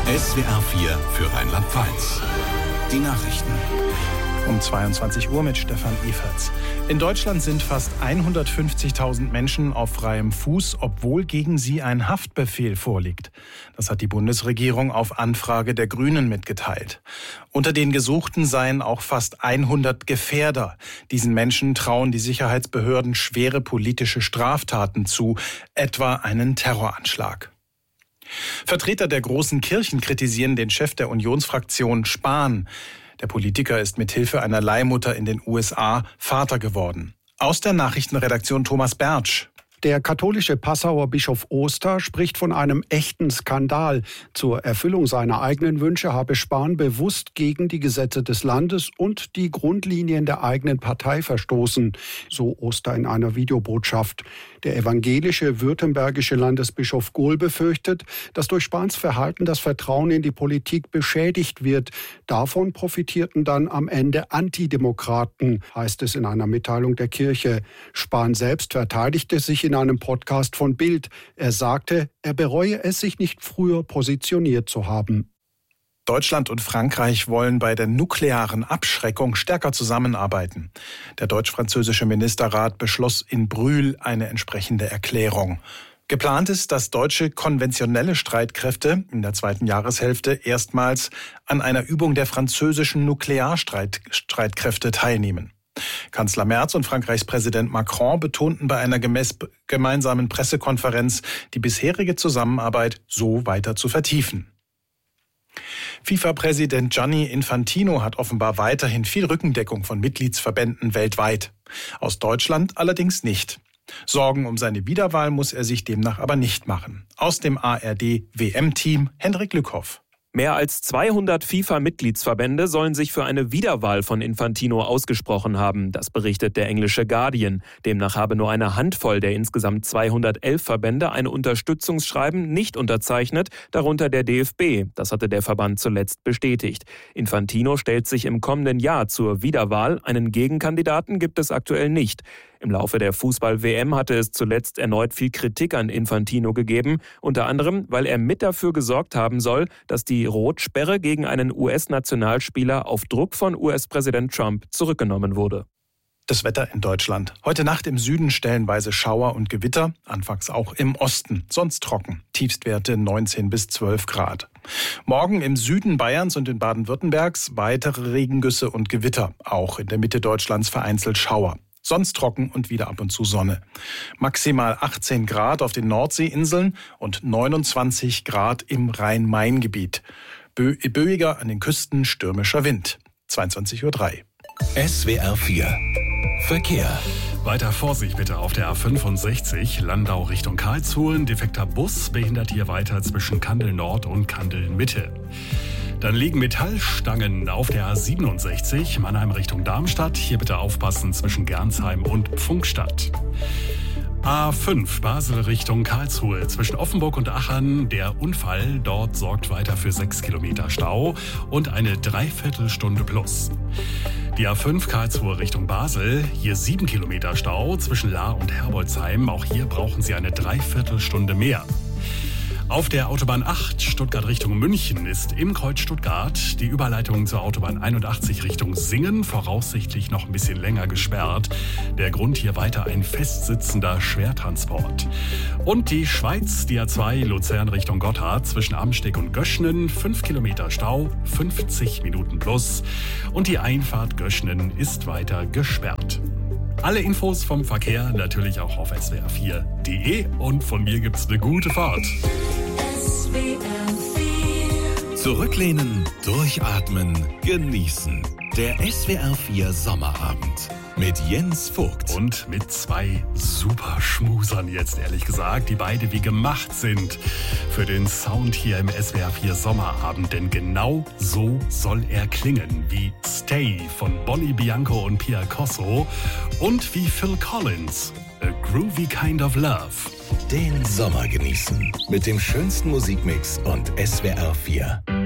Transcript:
SWR 4 für Rheinland-Pfalz. Die Nachrichten. Um 22 Uhr mit Stefan Eferts. In Deutschland sind fast 150.000 Menschen auf freiem Fuß, obwohl gegen sie ein Haftbefehl vorliegt. Das hat die Bundesregierung auf Anfrage der Grünen mitgeteilt. Unter den Gesuchten seien auch fast 100 Gefährder. Diesen Menschen trauen die Sicherheitsbehörden schwere politische Straftaten zu, etwa einen Terroranschlag. Vertreter der großen Kirchen kritisieren den Chef der Unionsfraktion Spahn. Der Politiker ist mit Hilfe einer Leihmutter in den USA Vater geworden. Aus der Nachrichtenredaktion Thomas Bertsch. Der katholische Passauer Bischof Oster spricht von einem echten Skandal. Zur Erfüllung seiner eigenen Wünsche habe Spahn bewusst gegen die Gesetze des Landes und die Grundlinien der eigenen Partei verstoßen, so Oster in einer Videobotschaft. Der evangelische württembergische Landesbischof Gohl befürchtet, dass durch Spahns Verhalten das Vertrauen in die Politik beschädigt wird. Davon profitierten dann am Ende Antidemokraten, heißt es in einer Mitteilung der Kirche. Spahn selbst verteidigte sich in einem Podcast von Bild. Er sagte, er bereue es, sich nicht früher positioniert zu haben. Deutschland und Frankreich wollen bei der nuklearen Abschreckung stärker zusammenarbeiten. Der deutsch-französische Ministerrat beschloss in Brühl eine entsprechende Erklärung. Geplant ist, dass deutsche konventionelle Streitkräfte in der zweiten Jahreshälfte erstmals an einer Übung der französischen Nuklearstreitkräfte teilnehmen. Kanzler Merz und Frankreichs Präsident Macron betonten bei einer gemeinsamen Pressekonferenz, die bisherige Zusammenarbeit so weiter zu vertiefen. FIFA-Präsident Gianni Infantino hat offenbar weiterhin viel Rückendeckung von Mitgliedsverbänden weltweit. Aus Deutschland allerdings nicht. Sorgen um seine Wiederwahl muss er sich demnach aber nicht machen. Aus dem ARD-WM-Team Hendrik Lückhoff. Mehr als 200 FIFA-Mitgliedsverbände sollen sich für eine Wiederwahl von Infantino ausgesprochen haben. Das berichtet der englische Guardian. Demnach habe nur eine Handvoll der insgesamt 211 Verbände ein Unterstützungsschreiben nicht unterzeichnet, darunter der DFB. Das hatte der Verband zuletzt bestätigt. Infantino stellt sich im kommenden Jahr zur Wiederwahl. Einen Gegenkandidaten gibt es aktuell nicht. Im Laufe der Fußball-WM hatte es zuletzt erneut viel Kritik an Infantino gegeben, unter anderem, weil er mit dafür gesorgt haben soll, dass die Rotsperre gegen einen US-Nationalspieler auf Druck von US-Präsident Trump zurückgenommen wurde. Das Wetter in Deutschland. Heute Nacht im Süden stellenweise Schauer und Gewitter, anfangs auch im Osten, sonst trocken. Tiefstwerte 19 bis 12 Grad. Morgen im Süden Bayerns und in Baden-Württembergs weitere Regengüsse und Gewitter. Auch in der Mitte Deutschlands vereinzelt Schauer. Sonst trocken und wieder ab und zu Sonne. Maximal 18 Grad auf den Nordseeinseln und 29 Grad im Rhein-Main-Gebiet. Böiger an den Küsten stürmischer Wind. 22:03 Uhr. SWR 4 Verkehr. Weiter Vorsicht bitte auf der A65, Landau Richtung Karlsruhe. Defekter Bus behindert hier weiter zwischen Kandel Nord und Kandel Mitte. Dann liegen Metallstangen auf der A67, Mannheim Richtung Darmstadt. Hier bitte aufpassen zwischen Gernsheim und Pfungstadt. A5 Basel Richtung Karlsruhe. Zwischen Offenburg und Aachen der Unfall. Dort sorgt weiter für 6 Kilometer Stau und eine Dreiviertelstunde plus. Die A5 Karlsruhe Richtung Basel. Hier 7 Kilometer Stau zwischen Lahr und Herbolzheim. Auch hier brauchen Sie eine Dreiviertelstunde mehr. Auf der Autobahn 8 Stuttgart Richtung München ist im Kreuz Stuttgart die Überleitung zur Autobahn 81 Richtung Singen voraussichtlich noch ein bisschen länger gesperrt. Der Grund hier weiter ein festsitzender Schwertransport. Und die Schweiz, die A2 Luzern Richtung Gotthard zwischen Amsteg und Göschnen, 5 Kilometer Stau, 50 Minuten plus. Und die Einfahrt Göschnen ist weiter gesperrt. Alle Infos vom Verkehr natürlich auch auf swr4.de und von mir gibt's eine gute Fahrt. Zurücklehnen, durchatmen, genießen. Der SWR 4 Sommerabend mit Jens Vogt. Und mit zwei super Schmusern jetzt, ehrlich gesagt, die beide wie gemacht sind für den Sound hier im SWR 4 Sommerabend. Denn genau so soll er klingen, wie Stay von Bonnie Bianco und Pia Cosso und wie Phil Collins, A Groovy Kind of Love. Den Sommer genießen mit dem schönsten Musikmix und SWR 4.